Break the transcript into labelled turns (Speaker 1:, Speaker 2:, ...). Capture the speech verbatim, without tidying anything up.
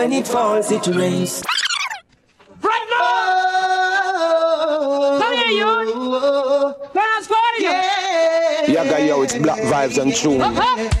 Speaker 1: When it falls, it rains.
Speaker 2: Right now! Come here, you! Let's go, you!
Speaker 3: Yeah, guy, yo, it's Black Vibes and Tune.
Speaker 2: Up, up.